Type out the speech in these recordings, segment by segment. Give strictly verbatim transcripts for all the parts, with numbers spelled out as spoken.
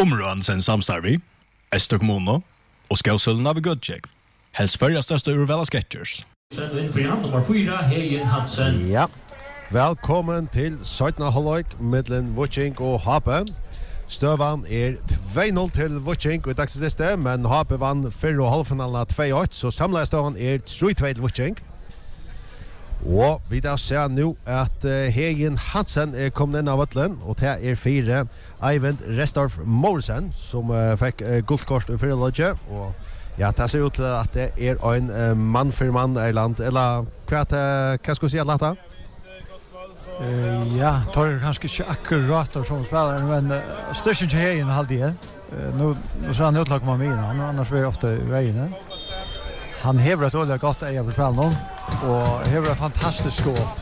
Områden sen samstarvi, Ester kommune og Skausøllen av Gudtjek. Helst førja største urvala Sketchers. Nummer fyra, Heien Hansen. Ja, velkommen til syttende halvøyk middelen Vucing og Hape. Støvan er två noll til Vucing i dagsstiste, men Hape vann fyrre og halvfinalen två åtta, så samlet støvan er tre två til Vucing. Og vi da ser nu at uh, Heien Hansen er kommet inn av Vøtlen, og det er fire Eivind Restorff Morsen, som uh, fikk uh, guldkort i fyrre lodge, og ja, det ser ut til at det er en uh, mann for mann i land, eller hva, uh, hva skal vi si at lata? Uh, ja, tar kanskje ikke akkurat som spiller, men uh, størst ikke Heien halvdige. Uh, nå, nå ser han utlag med mine, annars blir det ofte i veien. Han hever et olje godt eier for spillen, og hever et fantastisk skått.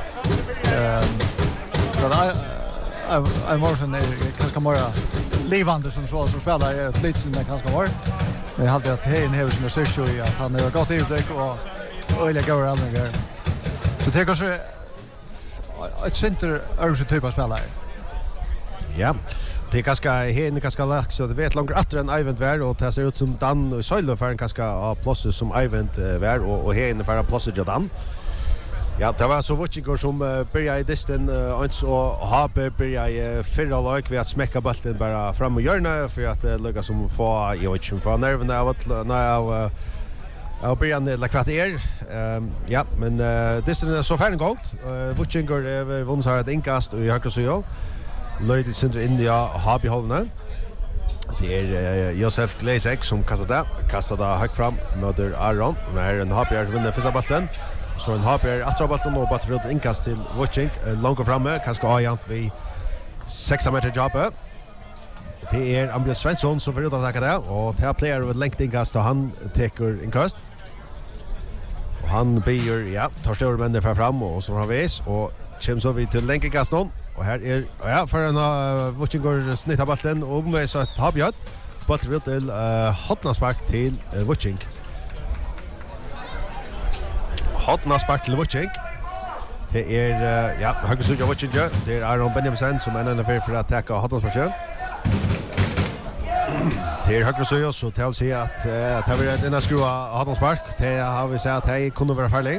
Ein Morsen er kanskje mer livande som så som spelar er flitsen med kanskje mer. Men jeg halte at Heien hever sin resurs i at han er godt utblikk og olje går aldrig. Så det er kanskje et sinter øvelse type av spelare. Ja. Det är ganska hen ganska lagt så det vet långt efter en Eivind var och det ser ut som Dan och Söjlo för en ganska ha plats som Eivind var och och hen för plats ju Dan. Ja, det var så Vucing som uh, började i disten uh, och så Hape började i förra lag vi att smäcka bollen bara fram och hjörna för att uh, lucka som få jag vet inte från nerven av att när jag börjar lägga kvart er. Um, ja, men uh, disten är så färdig gått. Uh, Vucing är vunnit så här ett inkast och i högra så Løyde Sindre India Habi holdene. Det er uh, Josef Gleisek som kastar det. Kastar det høyt fram, møter Aron. Men her er en Habi er vinner første ballen. Så en Habi er atra ballen og bare for innkast til Vucing. Uh, langt framme, kanskje avgjant vi seks meter jobbet. Det er Ambias Svensson som får ut av det. Og det er player over lengt innkast, og han teker innkast. Og han blir, ja, tar større mennene fra fram, og så har vi vis. Og kommer så vi til lengt innkast nå. Og her er, ja, for en uh, Vucing går snitt av ballen, og omvei så et Habjøt. Ballen vil til uh, Hotnaspark til uh, Vucing. Hotnaspark til Vucing. Det er, uh, ja, høyre studio av Vucing. Det er Aron Benjamsen som er enda fyrir for å teka Hotnaspark. Det er høyre studio, så det vil si at uh, det er en skru av Hotnaspark. Det har vi sett at det kunne være farlig.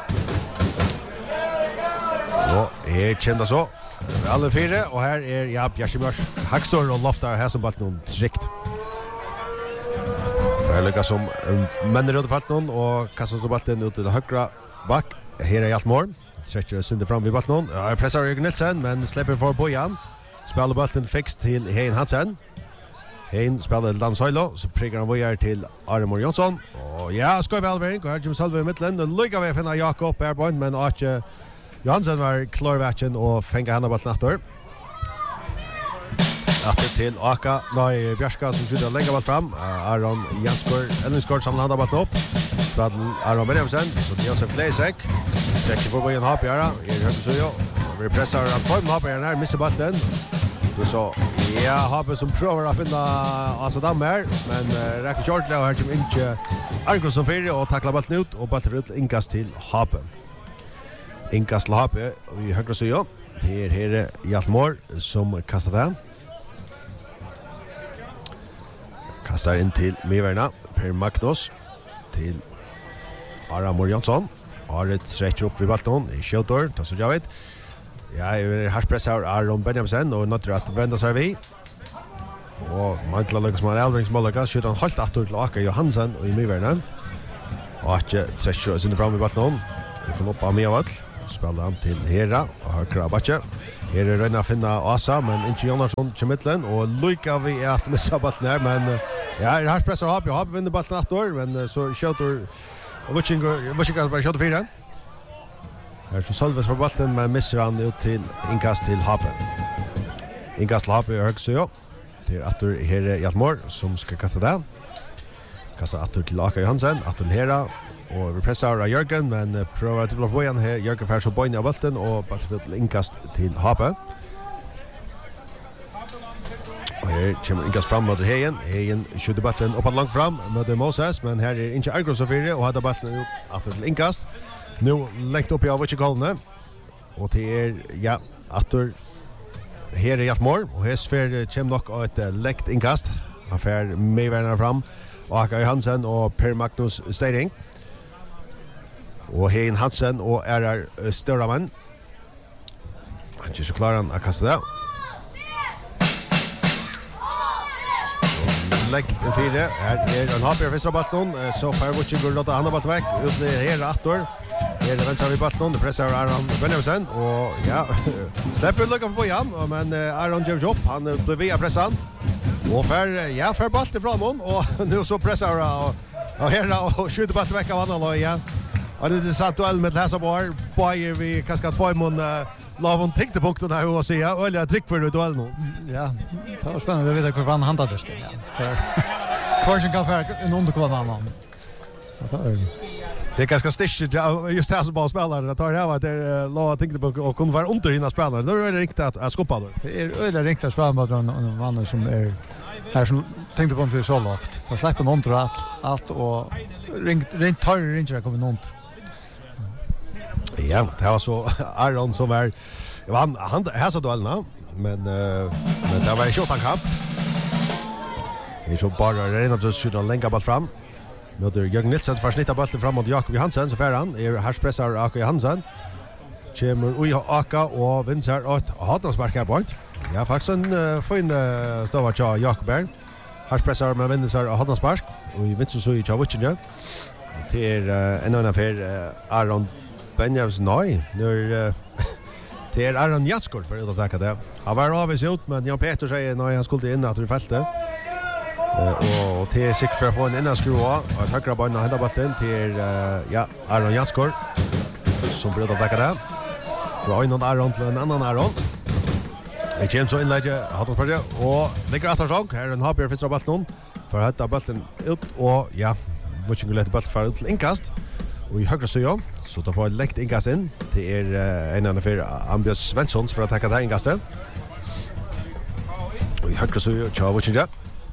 Og her kjent så. Alle fire, og her er ja, Bjærsjemjørs Hagstor og Loftar her som balt noen trygt. Her lykkes som um, menner ut i falt noen, og kastet stå balten ut til høyre bak. Her er Hjaltmår. Strekker synder fram vid balt noen. Ja, presser Jørgen Nilsen, men slipper for Bojan. Spiller balten fikst til Heien Hansen. Heien spiller til Dan Søylo, så prikker han Bojar til Aremor Jonsson. Og ja, skal vi velværing, og her kommer Salve i midtelen. Lykker vi å finne Jakob Airborn, men ikke Johansen var klarvætjen og fenga henne ballen etter. Etter til Aka, Lai Bjørska som skjuter lenge ball fram. Aron Jansgård, Ellingsgård samler henne ballen opp. Spaden Aron Benjamsen, så Josef Gleisek. Trekker på bøyen Hapjøra, i høyre søyo. Vi presser at formen Hapjøren her, misser ballen. Du så, ja, Hape som prøver å finne Asa Dam her, men uh, rekker kjortlig, og her kommer ikke Argos som fyrer og takler ballen ut, og ballen ut innkast til Hape. Innkast til Hape i høyre søyo. Det er her Hjaltmår som kastar det. Kastar inn til Miverna. Per Magnus til Aramor Jonsson. Aret strekker opp vid ballen i Kjøtor. Ta så Javid. Ja, jeg er harspress av Aron Benjamsen og nøtter at venda seg vi. Og mangler lykkes med Elveringsmåløkka. Skjøter han holdt atter til Aka Johansen og i Miverna. Og ikke strekker sinne fram vid ballen. Det kom opp av Miavall. Spelar han til Hera og høyre bakke. Hera røyner å finne Asa, men ikke Jonarsson til midtelen. Og lykker vi er at missa ballen her, men ja, er harspresser Hape. Hape vinner ballen ett år, men så skjøter og Vucing bare skjøter fire. Her så Salves for ballen, men misser han ut til innkast til Hape. Innkast til Hape i høyre søyo. Det er atter Hera Hjaltmår som skal kaste det. Kastar atter til Aka Johansen, atter til Hera. Og vi presser av Jørgen, men prøver til å få igjen her. Jørgen får så bøyne av balten, og balten til innkast til Hape. Og her kommer innkast fram mot Heien. Heien skjuter balten opp langt fram mot Moses, men her er ikke Argos og fire, og hadde balten ut atter til innkast. Nå lengt opp i av Vucing-holdene. Og til er, ja, atter Her är Hjaltmor och här sfär kommer nog ett läkt inkast. Han fär medvärna fram. Och Aka Hansen och Per Magnus Steiring. Och Hein Hansen och R R Störraman. Han är så klar att kasta det. Läkt en fyra. Här är en happer för Sabaton. Så får vi inte gå låta han ha bort väck. Ut här åttor. Här är vänster vid Baton. Pressar Aron Benjamin och ja, släpper lucka på igen, men Aron ger upp. Han blir via pressan. Och för ja, för bollen från honom och nu så pressar och och här och skjuter bollen väck av andra igen. Och det är satt duell med Lasse Bar. Bayer vi kanske två mån Lavon tänkte på punkten här och säga eller trick för duell nu. Ja, det var spännande att veta hur han handlade det. Ja. Kvarsen kan för en underkvad annan. Det är ganska stischigt just här som bara spelare att ta det här att det la tänkte på och kunde vara under innan spelare. Då är det riktigt att, att skoppa då. Det är öde riktigt att spela med en man som är här som tänkte på att vi så lågt. Så släpper någon tror allt allt och ring ring tar ringer kommer någon. Ja, det var så Aron som är han han här så duellna men uh, men det var ju shot han kamp. Det är så bara rena att skjuta länka ball fram. Möter Jörgen Nilsson för snitta bollen fram mot Jakob Johansen så fär han är här pressar Jakob Johansen. Kommer oj Aka och vinner åt Hatnarspark point. Ja, faktiskt en uh, fin uh, stava till Jakob Bern. Här pressar med vinner åt Hatnarspark och i vinner så i Chavichinja. Det är uh, en annan för uh, Aron Benjavs nej. Nu uh, det är Aron Jaskor för att attacka det. Han var avvis ut men Jan Peter säger nej han skulle in att du fältet. Uh, och till sig för att få en innaskruva och högra bollen hända bollen till uh, ja, Aron Jaskor som blir att attacka det. Från en Aron till en annan Aron. Vi kommer så inlägga Hatnarspark och ligger att ta här en Haber första bollen för att hetta bollen ut och ja, vad skulle lätt bollen för ut inkast. Och i högra sida så då får ett läkt inkast in till er uh, en annan för Ambjörn Svensson för att attacka det inkastet. Och i högra sida Chavichinja.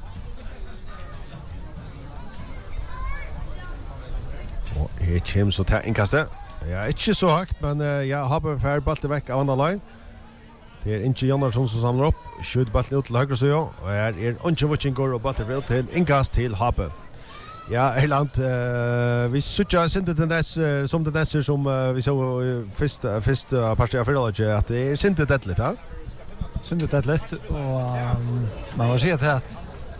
Här kommer så ta inkastet. Ja, inte så högt, men uh, jag har för bollen väck av andra lag. Det är inte Jonnarsson som samlar upp. Skjut bollen ut till högra sida. Och här är Onche Vucingor och bollen vill till inkast till Hape. Ja, Erland, uh, vi söker synte tendenser som tendenser som uh, vi såg uh, först först uh, partiet för laget att det är synte det lite, va? Synte det lite och um, man var sett att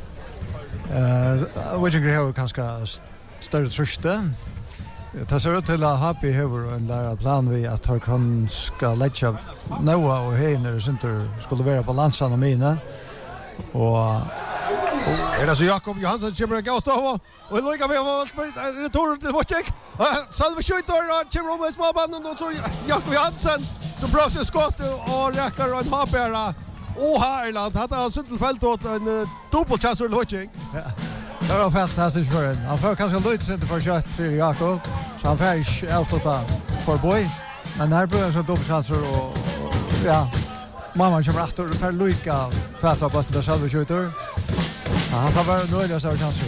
eh Vucingor har kanske större tröste. Det ser ut till att Happy Haver en lära plan vi att han kan ska lägga Noah och Heiner center skulle vara balansen och mina och är det så Jakob Johansson kommer att gå stå och lika vi har retur till Wojciech. Salve skjuter och kommer med småbanan och så Jakob Johansson som bra sig skott och räcker en Happera. Och Harland hade alltså till fält åt en dubbelchans för Wojciech. Det var fantastiskt för en. Han får kanske lite inte för kött för Jakob. Så han får inte avsluta för boy. Men här blir det så dubbelchanser och, och ja. Mamma kommer efter och får lycka för att ha bollen där själv skjuter. Ja, han tar bara nöjda så chanser.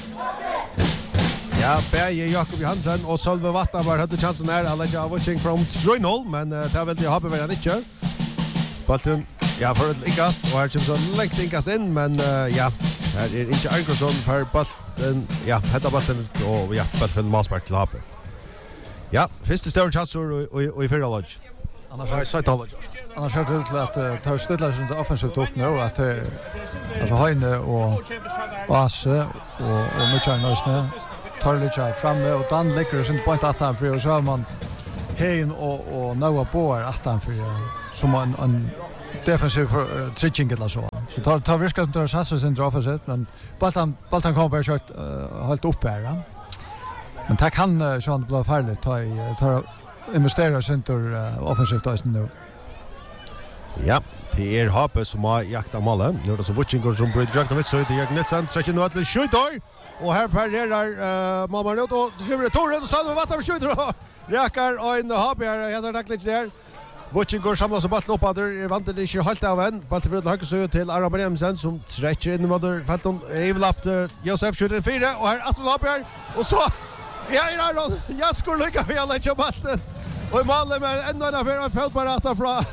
Ja, Berge Jakob Johansen och Sölve Vattenberg hade chansen här att lägga Wojciech från tre noll, men uh, det har väl jag har väl inte. Bollen ja, för ett inkast och här kommer så läggt inkast in, men uh, ja. Här är inte Ankersson för bollen. Ja, hetta bollen och ja, bollen för Malspark till Hape. Ja, första större chansor och i förra lag. Annars är det lag. Annars är det ut att ta stilla som offensivt upp nu att alltså Heine och Asse och och Michael Nösne tar lite framme och Dan lägger sin point att han för och så har man Hein och och Noah Boer att han för som en en defensiv uh, triching eller så. Så tar tar risker att ta chanser sin offensivt men Baltan Baltan kommer bara kört uh, helt upp här. Ja. Men det kan uh, så bli farligt ta i ta investera center uh, offensivt just nu. Ja, det är Hape som har jaktat målet. Nu är det så Vucingor som bryter drakt av så det är Jörgen Nilsson sträcker nu till skjuter och här parerar uh, mamma ut och det skriver Torren och Salve Vattar skjuter. Räkar och en Hape här heter tackligt där. Vucingor samlas och bollen upp där vant det inte helt av en. Bollen för höger så till Aron Benjamin som sträcker in mot fälton. Evelap Josef skjuter fyra och här Atle Hape och så ja, Aron Jaskor lyckas vi alla i bollen. Och i målet med ända där för fält bara att från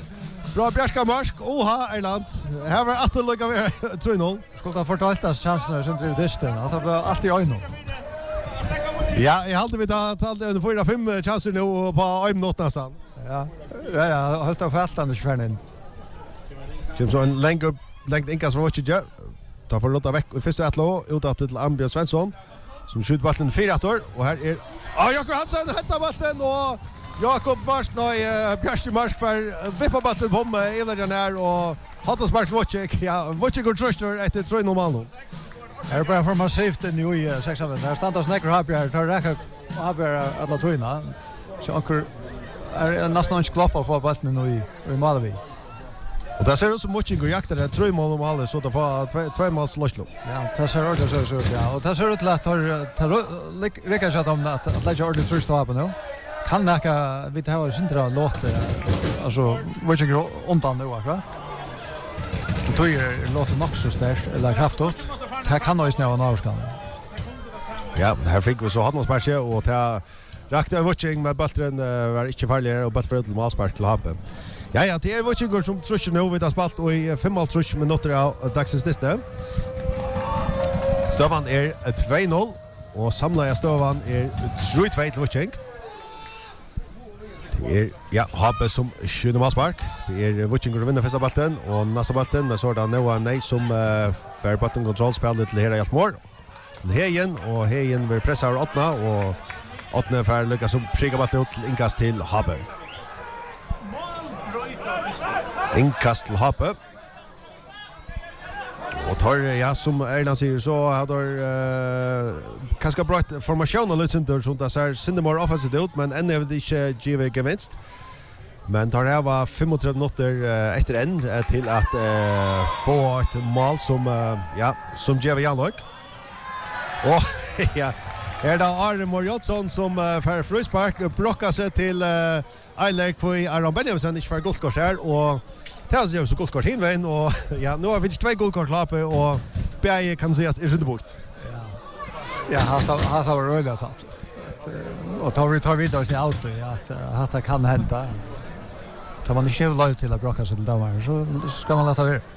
Fra Bjärska Marsk, Oha Erland. Här var att lucka vi tre noll. Skulle ha fortalt oss chanserna som driver distan. Att det var alltid ögon. Ja, jag hade vi ta ta fyra fem chanser nu på en minut nästan. Ja. Ja, ja, helt av fältan och svärn in. James en längre längt inkas från Watcher. Ta för lotta veck i första atlo ut att till Ambjörn Svensson som skjuter bollen fyra år och här är ah Jakob Hansen hämtar bollen och Jakob Marsk nej Björn Marsk för vippa bollen på med Evelyn här och hade spark Watcher. Ja, Watcher går tröster efter tre normal nu. Är bara för massivt nu i sexan. Där stannar Snäcker Habjar tar räcka Habjar alla tröjna. Så onkel är nästan inte klappa för bollen nu i i Malawi. Och där ser ut som Watcher går jaktar det tre mål om alla så det var två två mål slåslo. Ja, det ser ut så så ja. Och det ser ut att tar räcka så att de att lägga ordentligt tröst på nu. Kan näka vi det har syntra låt alltså Watcher går undan nu va. Det tror jag låter nog så starkt eller kraftfullt. Det kan nog snäva nårskan. Ja, här fick vi så hade man sparke och ta rakta Watching med bollen var inte farligare och bollen till målspark till Habe. Ja ja, det är Watching som truscher nu vid att spalt och i fem mål trusch minuter av dagens lista. Stövan är två noll och samla Stövan är tre två till Watching. Det är ja, Habe som sjunde målspark. Det är Watching som vinner första bollen och nästa bollen med sådan Noah Nej som uh, för bollen kontrollspelet till hela helt mål. Till Hejen och Hejen vill pressa och åttna och åttna för lyckas som priga bollen ut till inkast till Habe. Inkast till Habe. Och tar ja som Erland säger så hade uh, kanske bra formation och lite sånt där så synde mer offensivt ut men ännu är det inte G V gevinst. Men tar det var trettiofem minuter uh, efter en uh, till att uh, få ett mål som uh, ja som G V Janlok. Och ja är det Arne Morjonsson som uh, för frispark brockar sig till uh, Eiler Kvoi Aron Benjamin inte för guldkort här och det är så guldkort hinvägen och ja nu har vi två guldkort lappe och Berge kan sägas är inte bort. Ja. Ja, han har har rullat tatt. Och tar vi tar vidare sin auto ja att det kan hända. Tar man inte lov till att brocka sig till domaren så ska man låta det.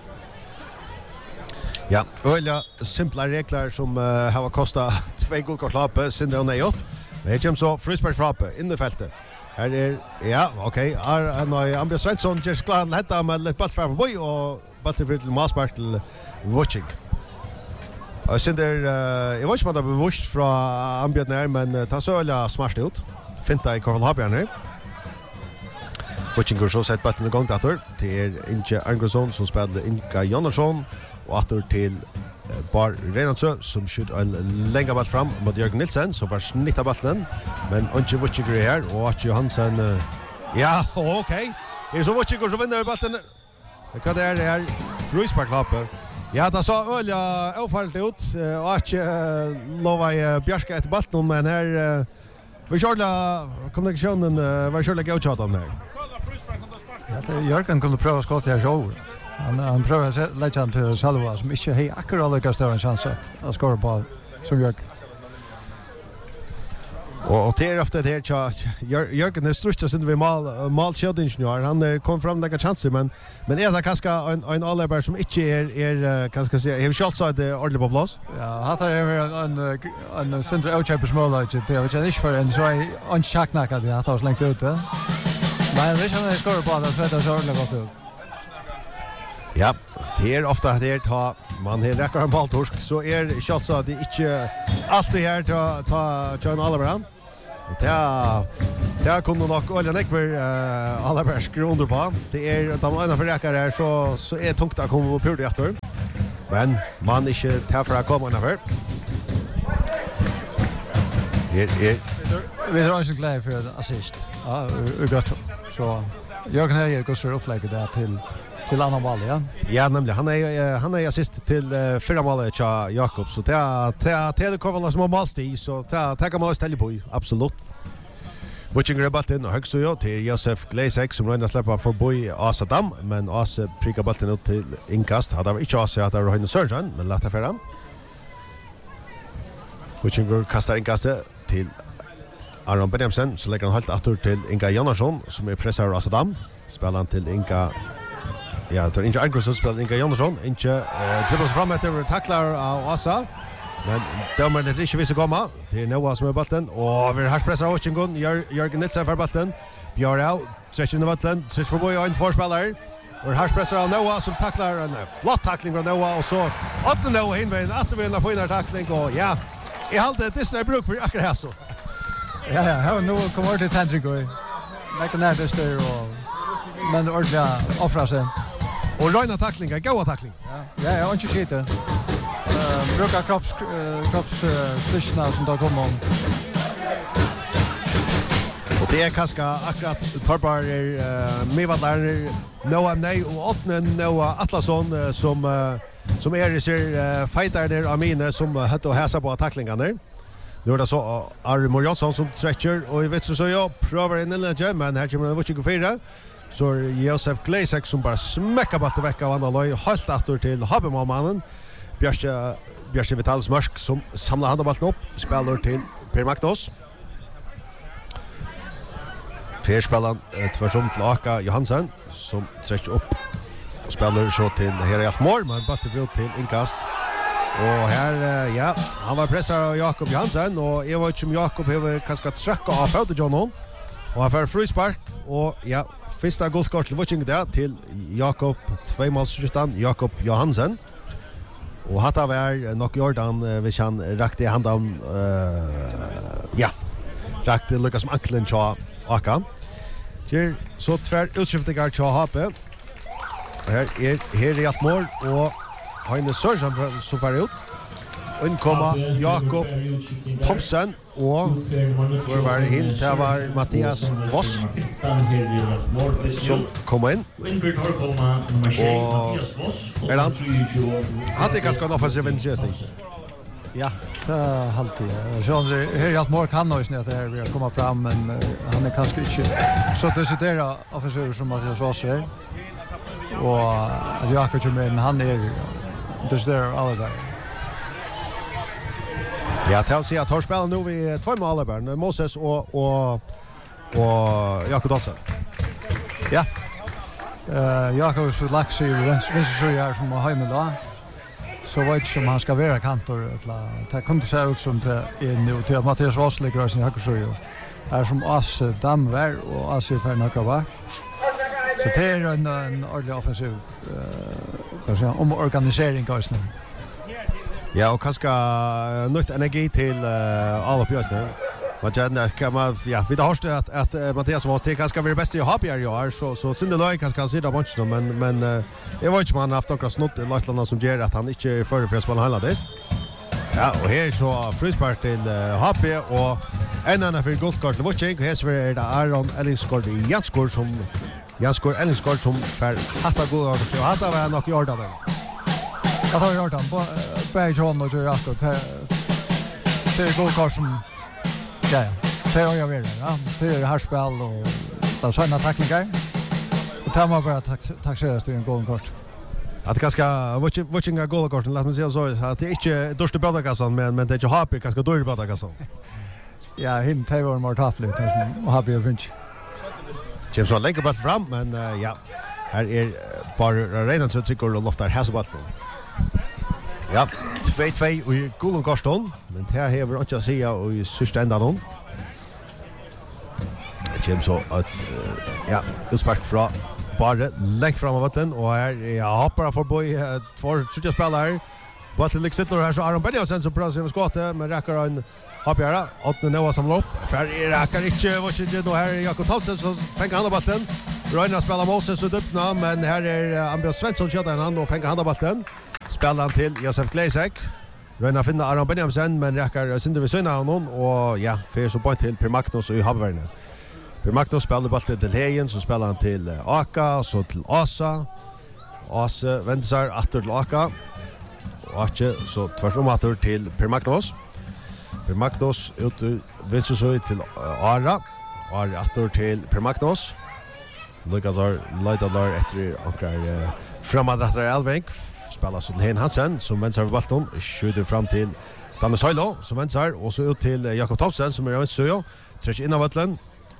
Ja, öliga simpla regler som uh, har kostat två guldkort lappe sin och nejot. Men det kommer så frispark frappe in i fältet. Här är ja, okej. Är en Ambjörn Svensson just klar att hämta med lite boll framför boy och boll till målspark till Watching. Och sen där jag vet inte om det var bevist från Ambjörn där men ta så öliga smart ut. Finta i Karl Habjörn här. Watching går så sett bollen igång där. Det är Inge Angersson som spelar Inka Jonasson och åter till Bar Renansö som skjuter en längre boll fram mot Jörgen Nilsen som var snittar bollen men Ange Watching är här och Archie Johansson uh, ja okej okay. Det är så Watching som vinner bollen. Det kan det är är frisparklappe. Ja det så öliga ofallt ut och Archie uh, lova uh, Bjärska ett bollen men här uh, vi körla kommunikationen uh, var körla gå chat om här. Ja, Jörgen kunde pröva skott här så. Han han prövar att lägga han till Salva som inte har akkurat lika stor en chans att skåra på som Jörgen. Och och det är ofta det här Jörgen är strust sen vi mal mal skildingenjör han är kom fram lägga chanser men men är det kanske en en allbar som inte är är kanske säga har shot side det ordentligt på plats. Ja, har det en en en center outside småla det är inte för en så en chacknack att det har slängt ut det. Men det kan jag skåra på det så det så ordentligt gott ut. Ja, det är ofta det ta man har räcker en balltorsk så är shots så det inte alltid här ta ta John Oliver. Och ta ta kunde nog Olja Nekver uh, Oliver skruva under på. Det är de andra för räcker här så så är tungt att komma på det efter. Men man inte tar för att komma över. Är är vi drar oss glad för assist. Ja, gott. Så Jörgen Höjer går så upplägget där till till annan mål, ja. Ja, nämligen han är han är assist till uh, förra målet till Jakob så det är det det kommer som målstig så ta ta kan man ställa på absolut. Watching rebatten och högst så till Josef Gleisek som rör att släppa för boy Asadam men Asa pricka bollen ut till inkast hade inte Asa att det var en surgeon men låta för han. Watching kastar inkastet till Aron Benjamin så lägger han helt åter till Inga Jonasson som är pressar Asadam spelar han till Inga ja, det är inte Argos som spelar Inga Jonasson, inte uh, dribblas fram efter tacklar av Asa. Men dömer det inte visst komma. Det är Noah som är bollen och vi har pressar av Washington. Jörgen Nilsson för bollen. Björn stretcher in i bollen, stretcher förbi en förspelare. Och har pressar av Noah som tacklar en flott tackling från Noah och så åt Noah in vid att vinna på en tackling och ja. I halvtid det är bruk för akkurat här så. Ja, ja, här nu kommer det Hendrik och lägger ner det styr och men ordentligt offra sig. Och röna tacklingar, goda tackling. Ja, ja, jag har inte skit det. Uh, brukar kropps uh, kropps uh, styrkorna som då kommer om. Och det är kanske akkurat Torbar uh, Mivadlar Noah Nej och åttne Noah Atlasson uh, som uh, som är i sig uh, fighter där Amine som uh, hade att häsa på tacklingarna. Nu är det så uh, Armor Jansson som stretcher och i vet så så jag prövar in den läge men här kommer det vart ju fyra. Så Josef Gleisek som bara smäcker bort till vecka av andra lag helt åter till Habemalmannen. Björse Björse Vitals Mörsk som samlar handbollen upp spelar till Per Magnus. Per spelar ett försum till Aka Johansson som sträcker upp och spelar så till Hera Hjaltmor men bara till till inkast. Och här ja, han var pressad av Jakob Johansson och jag vet inte om Jakob har kanske tracka av fötter John och han får frispark och ja, första goalskort till Washington där till Jakob två målskyttan Jakob Johansson. Och hatta var nog Jordan vi kan rakte handen uh, ja. Rakte Lucas Anklen cha Aka. Här så tvär utskiftningar cha Hape. Här är här är Hjaltmor och Heine Sörensen som far ut. Och komma Jakob Thompson och för var in där var Mattias Voss som kom in. Och är han hade ganska en offensiv initiativ. Ja, det är alltid. Så här är allt mer kan nog att det här vill komma fram men han är kanske inte så decidera offensiv som Mattias Voss är. Och Jakob men han är decidera alla. Ja, till sig att har spelat nu vi två mål där, Moses och och och Jakob Dahlsen. Ja. Eh Jakob så lax i vänster så här som har hemma då. Så vet som han ska vara kantor eller det kunde se ut som det är nu till Mattias Vassle gör sin höger så ju. Här som Ass Damver och Ass för några va. Så det är en en ordentlig offensiv eh kan säga om organisering kanske. Ja, och kanske nytt energi till uh, alla pjäsna. Men jag kan man ja, vi har hört att att uh, Mattias var det kanske blir bäst i ha här år så så synd det lag kanske kan se det bunch men men uh, jag vet inte man har haft några snott i Lettland som gör att han inte är för för att spela hela det. Ja, och här så frispark till uh, H P och en annan för goldkort till Watching och här så är det Aaron Ellingsgård i Janskor som Janskor Ellingsgård som för hatta goda och hatta var nog Jordan. Jag har gjort han på Berg John och Jakob till till goalkort som ja, det har jag väl ja, det är här spel och då såna tacklingar. Och tar man bara taxeras till en goalkort. Att kanske watching watching a goalkort låt mig säga så att det är inte dörste bäddakassan men men det är ju happy kanske dörre bäddakassan. Ja, hin tar var mer tappligt som happy och finch. James så lägger bort fram men uh, ja, här är bara redan så tycker och loftar Hasselbalton. Ja, två två i Golden Korston, men det här har inte att säga och i sista ändan hon. James så att ja, utspark från bara längt fram av vatten och här jag hoppar förbi två tjugo spelare. Bollen ligger sitter här så Aron Benjamin som prövar sig med skottet men räcker en hoppjära åt Noah samlar upp. För är räcker inte vad det då här Jakob Tolsen så fänger han bollen. Röjna spelar Moses och öppna men här är Ambjörn Svensson skjuter han och fänger han bollen. Spelar han till Josef Gleisek. Röjna finna Aron Benjamin men räcker synder vid syna honom och ja, för så point till Per Magnus och i Havvärnet. Per Magnus spelar bollen till Hejen så spelar han till Aka så till Asa. Asa vänder sig åter till Aka. Och så tvärtom åter till Per Magnus. Per Magnus ut vänster så till Ara. Ara åter till Per Magnus. Lucas har Leidar efter ankar framåtrattare Elving. Spelar så till Hen Hansen som vänder över bollen skjuter fram till Danne Soilo som vänder och så ut till Jakob Thompson som är vänster så. Träcker in av bollen.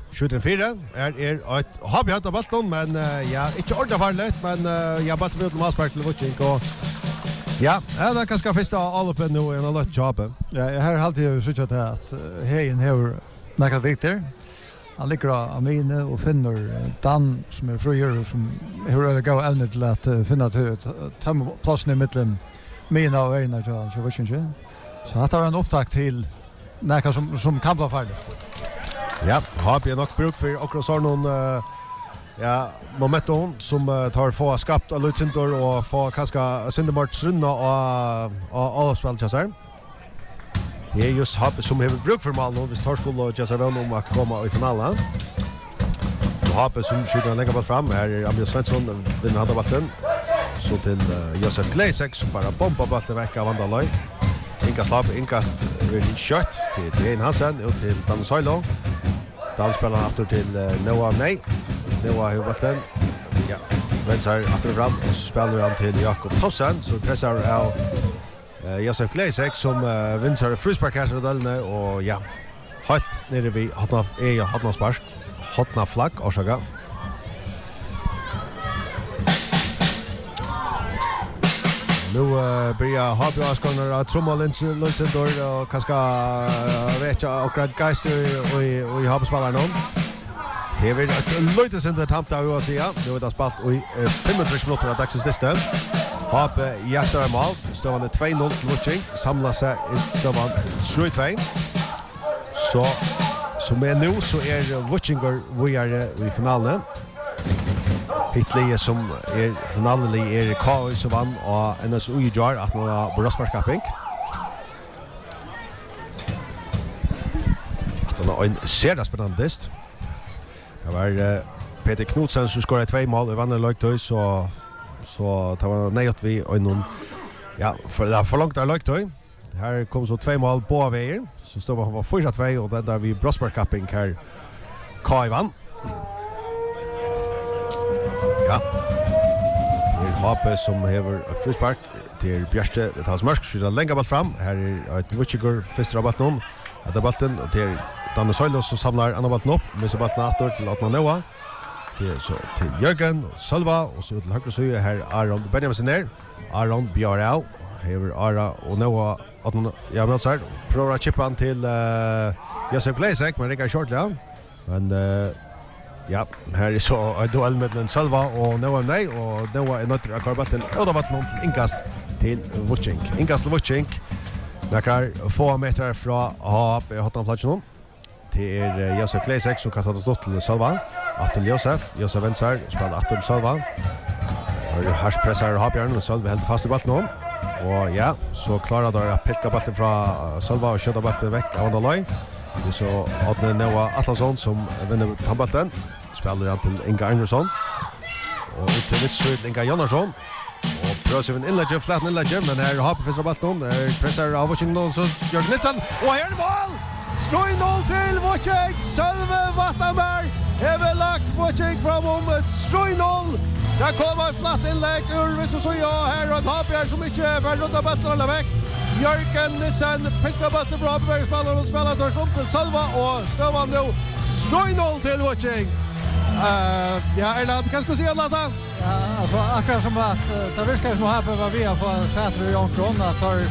Skjuter fyra är är ett har vi hade bollen men uh, ja, inte ordentligt farligt men uh, jag bara vill maspark till Vucing och ja, det kanske första all uppe nu en allot jobb. Ja, här hade jag sett att att Hejen har några vikter. Han ligger av mine och finner Dan som är fröjer som hur det går ävne till att finna ut platsen i mitten mina och ena så så vet inte. Så att har en upptakt till några som som kan vara farligt. Ja, har vi nog bruk för och så någon uh, ja, momentum som uh, tar få skapt av Lutzentor och få kanske Sindemart runna och och alla spelare. Det är just Happe som har bruk för mål nu, hvis tar skulle och Jesse Vän om att komma i finalen. Och Happe som skjuter en lägga ball fram här är Amir Svensson vinner handa bollen. Så till uh, Josef Gleisek som bara bombar bollen väck av andra lag. Inkast slapp, inkast är kött till Dean Hansen och till Dan Soilo. Dan spelar åter till uh, Noah Nej. Noah har bollen. Ja, vänsar åter fram och så spelar han till Jakob Thomsen så pressar av Uh, Josef Gleisek som uh, vinner frisparkar i dölne och ja, helt nere vid hotna är ja hotna spark, hotna flagg och så gå. Nu uh, börjar Habia skorna att trommalens Lundendor och kanske uh, vet jag och grad geist och och Habia spelar någon. Det vill ett lite sen det tamta U S A. Nu är det spalt i femogtrettio minuter av dagens lista. Hape jaktar mål, stående två noll till Vucing, samlar sig i stående tre två. Så som är nu så är Vucinger vidare i finalen. Hitlige som är finalen är K S som vann och N S U jar att man har bröstmarkapping. Att han har en serie spännande dist. Det var uh, Peter Knudsen som skorade två mål i vann lagtöj så så det var nejat vi och någon ja för det för långt där lagtöj. Här kom så två mål på vägen så står vi på fyra två och där där vi bröstmarkapping här Kai vann. Ja. Det är Hape som har frispark till Bjärste. Det tar smärsk så det längre ball fram. Här är ett Vucinger första ball någon. Det är bollen och till Dan Soilos som samlar andra bollen upp. Missar bollen åter till Atman Noah. Det är så till Jörgen och Salva och så till höger sida här Aron Benjamin ner. Aron Bjarau. Här Ara och Noah Atman ja men så här. Prova chippan till uh, Josef Gleisek men det är short ja. Men uh, ja, här är så ett duell mellan Salva och Noah nej och Noah är nötter att köra till och då var till inkast till Vucing. Inkast till Vucing. Några få meter från Hape Hottanplatsen. Det är Josef Gleisek som kastar det stått till Salva. Att till Josef. Josef vänsar spelar att till Salva. Här hash pressar Habjörn och Salva helt fast i bollen. Och ja, så klarar de att pilka bollen från Salva och köra bollen väck av andra lag. Det är så Adne Noah Atlason som vinner handbollen. Spelar han till Inga Andersson. Och ut till Vittsryd Inga Jonasson. Och prövar sig en inlägg, flätt inlägg, men här har på första bollen. Pressar av Washington så gör Nilsson. Och här är mål! tre noll till Vucing. Sölve Vattenberg. Hever lagt Vucing fram om tre noll. Där kommer ett flätt inlägg ur Viss och så ja. Här har en Habjörn som inte är runda bollen alla väck. Jörgen Nissen pickar bollen från Habjörn. Spelar och spelar dörrsom till Sölva. Och stövar nu tre noll till Vucing. Uh, ja, Erland, kan du säga något? Ja, alltså akkurat som att det viskar som här behöver vi få Petr och Jankron att ta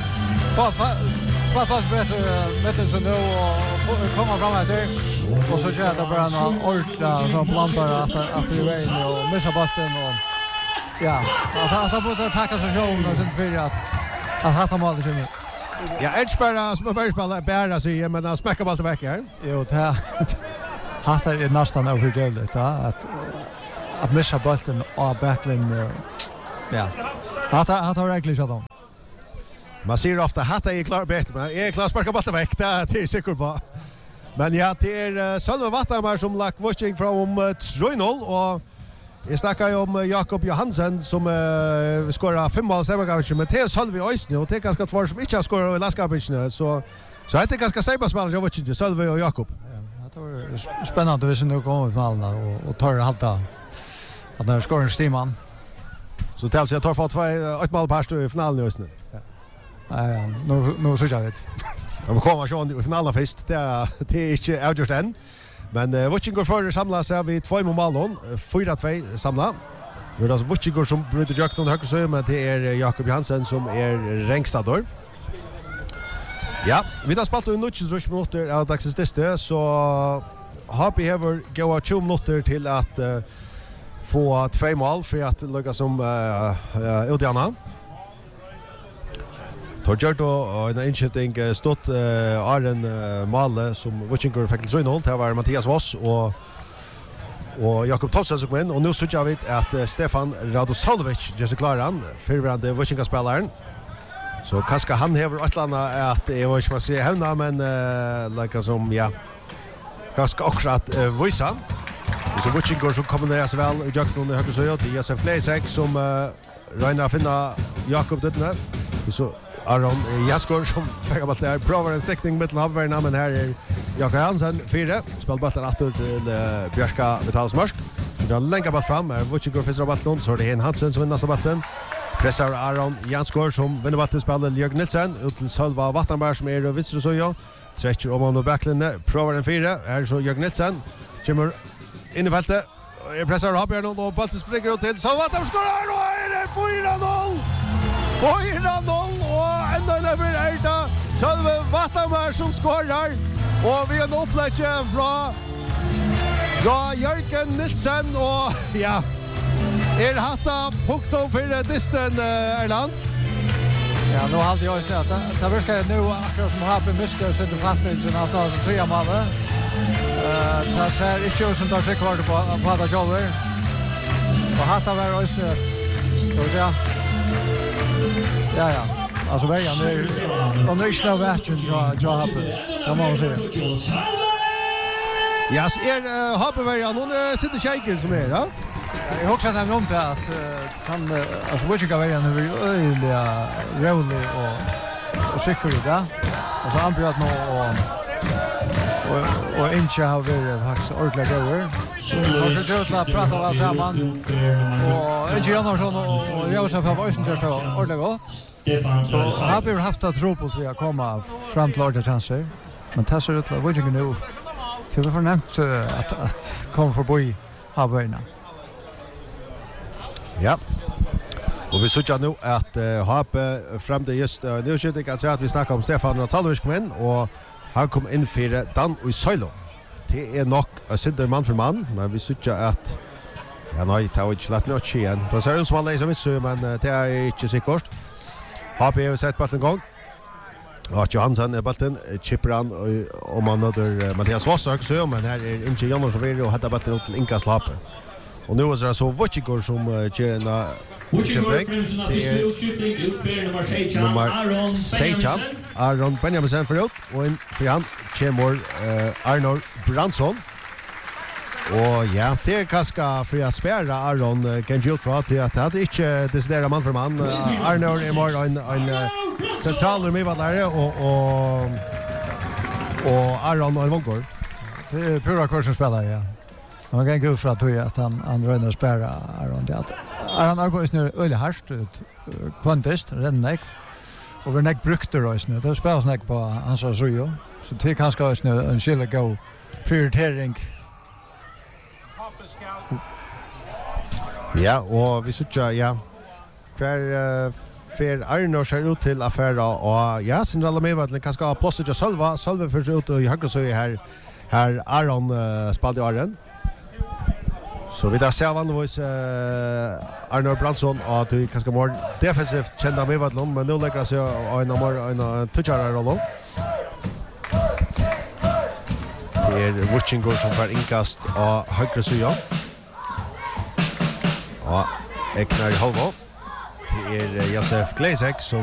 spela fast bättre bättre nu och komma fram här till och så kör det bara en ordla som blandar att att vi vägen och missa bollen och ja, att att borde tacka sig själv och sen för att att hata målet sig. Ja, Edgeberg som har spelat bära sig men han smäcker bollen väck här. Jo, det hattar är nästan överdrivet att att missa bollen och backline ja. Hattar hattar verkligen så då. Man ser ofta hattar är klar bättre men är klar sparka bollen väck där till säkert på. Men ja, det är uh, Sölve Vattenberg som lagt Vucing från uh, tre noll och jag snackar ju om uh, Jakob Johansen som uh, skorar fem mål stämmer men det är Sölve Östny och det är ganska två som inte har skorat i landskapet så så det är ganska säkert spelare jag Vucing Sölve och Jakob. Det var spännande att vi nu kommer i finalen och, och tar det halta att när skår en stiman. Så det alltså jag tar för två ett mål per stund i finalen just nu. Ja. Nej, nu nu så jag vet. De kommer ju i finalen först. Det är det är inte avgjort än. Men uh, Wutchingur förr samla sig vid två mål, fyra två samla. Det är alltså Wutchingur som bryter jakten höger så men det är Jakob Johansen som är rängstador. Ja, vi har spalt en nutch minuter av dagens teste så har vi över gå tjugo minuter till att uh, få två mål för att lyckas som uh, uh, Udiana. Torgjort och en inskjutning stått uh, Arjen uh, Male som Wutchingur fick till tre noll. Det var Mattias Voss och och Jakob Tolsen som kom in och nu ser vi att uh, Stefan Radosalovic gör sig klaran förvarande Wutchingur-spelaren. Så kanske han har ett annat att det var inte man ser hemma men uh, lika som ja kanske också att uh, visa. Så Wutchingur som kombinerar sig väl i jakten höger så det är Josef Gleisek som uh, Reina finna Jakob Duttne. Så Aron Jaskor som fick bort där provar en stickning mitt halvvägen men här är Jakob Hansen fyra spelar bollen åter till uh, Björska Vitalsmark. Så det länkar bort fram är Wutchingur fiskar bollen så det är Hansen som vinner bollen. Pressar Aron Jaskor som vinner bollen spelar Jörgen Nilsson ut till Sölva Vattenberg som är vänster så ja. Stretcher om och backlinje provar en fyra här så Jörgen Nilsson kommer in i fältet. Pressar Habjörn och bollen springer ut till Sölva Vattenberg skorar och är det fyra noll. fyra noll och ända över Erta Sölve Vattenberg som skorar och vi har en upplägge från från Jörgen Nilsson och ja är hatta punkten för disten Erland. Ja, nu hade jag istället att det verkar nu akkurat som har missat sig till fattningen att ta sig tre mål. Eh, det ser inte ut som tar sig kvar på på att jobba. Och hatta var istället. Så vi ser. Ja ja. Alltså vägen nu om det är nog värt att jag har. Kan man säga. Ja, så är Haberberg hon sitter shaker som är, ja. Jag också nämnde om det att han alltså Wutchingur var ju nu öliga rolig och och säker där. Och så anbjöd nå och och och inte har vi faktiskt ordentligt över. Och så då att prata om samman och inte gör någon sån och Josef har varit inte så ordentligt gott. Så har vi haft att tro på att vi har komma fram till ordentligt chanser. Men det ser ut att Wutchingur nu det var förnämt att att komma förbi Haberna. Ja. Och vi såg nu att uh, Hape fram till just uh, nu skjuter jag att vi snackar om Stefan Radosalovic kom in och han kom in för Dan och Silo. Det är nog sitter man för man, men vi såg att ja nej, det var inte lätt något igen. Det ser ut som alla som så men uh, det är inte säkert. Hape har sett bollen gång. Och Johansson är bollen chipran och man möter Mattias Vossök så men här är inte Jonas Roveri och hade bollen till Inka Slape. Och nu är det så Wutchingur som tjänar Wutchingur från att utskiftning utför nummer sex Aron Benjamin. Aron Benjamin för ut och in för han kommer uh, Arnold Branson. Och ja, det är kaska för att spärra Aron kan ju från att det hade inte det man för man. Uh, Arnold är mer en en uh, central mittfältare och och och Aron och Volgor. Det är pura kursen spelar ja. Man kan gå för att höja att han han rönnar spärra Aron det allt. Aron arbetar nu öle harst ut kvantist rennek och vi näck brukter oss nu. Det spelar snack på hans Azujo. Så det kan ska oss nu en skilla gå prioritering. Ja, och vi såg ja för uh, för Arnold ser ut till affära och ja, centrala medvärden kan ska ha plats till Sölva. Sölva för ut och höger så här här Aron uh, spalde Aron. Så vi där ser vanligtvis uh, Arnold Branson och att vi kanske mer defensivt kända med vad men nu lägger sig en mer en touchare roll. Det är Wutchingur som får inkast av högra sida. Och Eknar Halvo. Det är Josef Gleisek som